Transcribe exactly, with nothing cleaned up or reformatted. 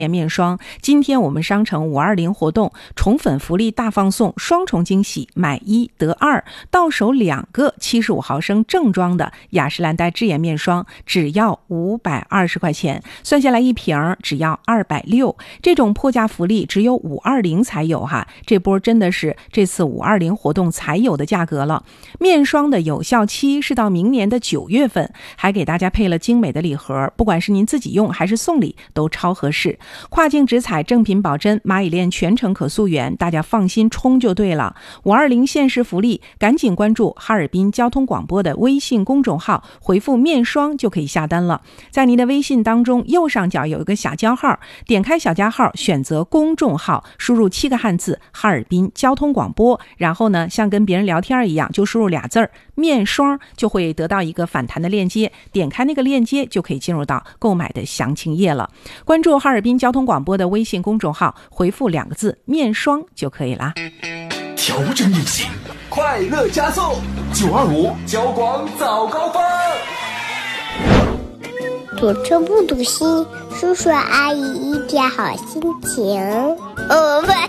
面霜，今天我们商城五二零活动宠粉福利大放送，双重惊喜，买一得二，到手两个七十五毫升正装的雅诗兰黛智颜面霜，只要五百二十块钱，算下来一瓶只要二百六，这种破价福利只有五二零才有哈，这波真的是这次五二零活动才有的价格了。面霜的有效期是到明年的九月份，还给大家配了精美的礼盒，不管是您自己用还是送礼都超合适。跨境直采正品保真，蚂蚁链全程可溯源，大家放心冲就对了。五二零限时福利，赶紧关注哈尔滨交通广播的微信公众号，回复面霜就可以下单了。在您的微信当中右上角有一个小加号，点开小加号，选择公众号，输入七个汉字哈尔滨交通广播，然后呢像跟别人聊天一样就输入俩字儿面霜，就会得到一个反弹的链接，点开那个链接就可以进入到购买的详情页了。关注哈尔滨交通广播的微信公众号，回复两个字面霜就可以了。 调整运行，快乐加速，九二五交广早高峰。 读书不读书，叔叔阿姨一点好心情。我们